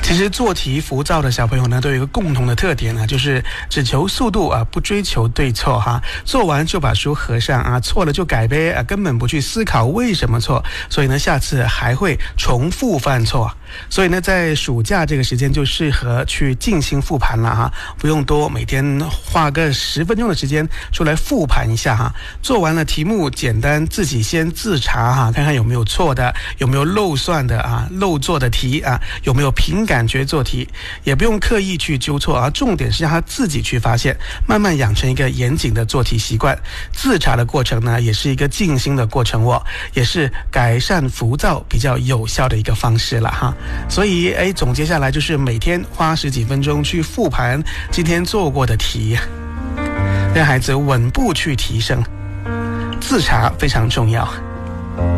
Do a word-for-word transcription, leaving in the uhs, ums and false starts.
其实做题浮躁的小朋友呢，都有一个共同的特点呢，就是只求速度啊，不追求对错哈。做完就把书合上啊，错了就改呗啊，根本不去思考为什么错，所以呢，下次还会重复犯错。所以呢，在暑假这个时间就适合去进行复盘了哈，不用多，每天花个十分钟的时间出来复盘一下哈。做完了题目，简单自己先自查哈，看看有没有错的，有没有漏算的啊，漏做的题啊，有没有凭感觉做题，也不用刻意去纠错啊，重点是让他自己去发现，慢慢养成一个严谨的做题习惯。自查的过程呢，也是一个静心的过程哦，也是改善浮躁比较有效的一个方式了哈。所以哎，总结下来就是每天花十几分钟去复盘今天做过的题，让孩子稳步去提升，自查非常重要。